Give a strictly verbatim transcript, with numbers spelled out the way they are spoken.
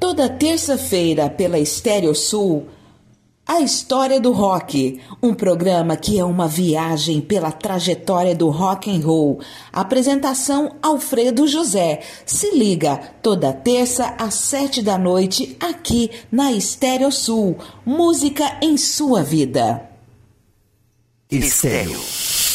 Toda terça-feira pela Estéreo Sul, A História do Rock, um programa que é uma viagem pela trajetória do rock and roll. Apresentação Alfredo José. Se liga, toda terça às sete da noite, aqui na Estéreo Sul. Música em sua vida. Estéreo.